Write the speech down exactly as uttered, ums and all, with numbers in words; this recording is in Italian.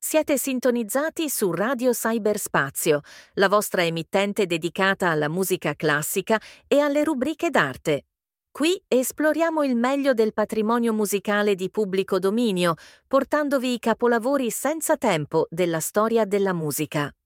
Siete sintonizzati su Radio Cyberspazio, la vostra emittente dedicata alla musica classica e alle rubriche d'arte. Qui esploriamo il meglio del patrimonio musicale di pubblico dominio, portandovi i capolavori senza tempo della storia della musica.